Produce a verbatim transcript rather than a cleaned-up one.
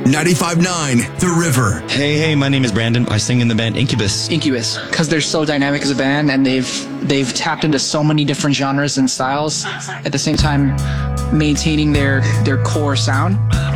ninety-five point nine The River. Hey, hey, my name is Brandon. I sing in the band Incubus. Incubus, because they're so dynamic as a band, and they've they've tapped into so many different genres and styles at the same time maintaining their their core sound.